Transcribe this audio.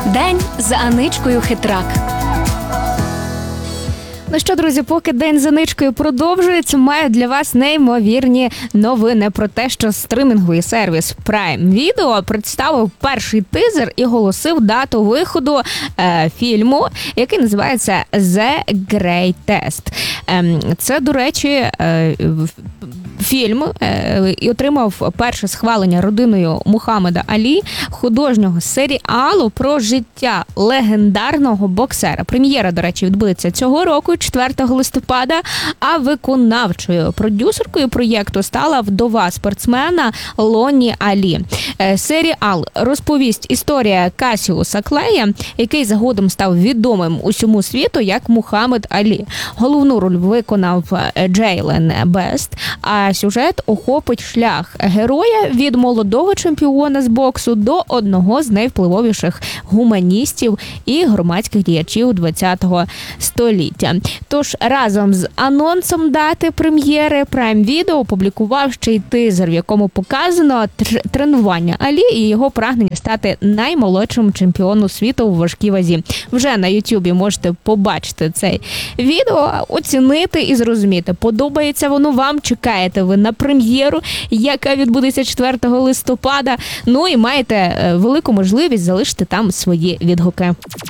День з Аничкою Хитрак. Ну що, друзі, поки День з Аничкою продовжується, маю для вас неймовірні новини про те, що стримінговий сервіс Prime Video представив перший тизер і оголосив дату виходу фільму, який називається The Great Test. Це, до речі, фільм і отримав перше схвалення родиною Мухаммеда Алі, художнього серіалу про життя легендарного боксера. Прем'єра, до речі, відбудеться цього року, 4 листопада, а виконавчою продюсеркою проєкту стала вдова спортсмена Лонні Алі. Серіал розповість історія Касіуса Клея, який згодом став відомим усьому світу як Мухаммед Алі. Головну роль виконав Джейлен Бест, а сюжет охопить шлях героя від молодого чемпіона з боксу до одного з найвпливовіших гуманістів і громадських діячів ХХ століття. Тож разом з анонсом дати прем'єри Prime Video опублікував ще й тизер, в якому показано тренування Алі і його прагнення стати наймолодшим чемпіоном світу у важкій вазі. Вже на Ютубі можете побачити це відео, оцінити і зрозуміти, подобається воно вам, чекаєте ви на прем'єру, яка відбудеться 4 листопада, ну і маєте велику можливість залишити там свої відгуки.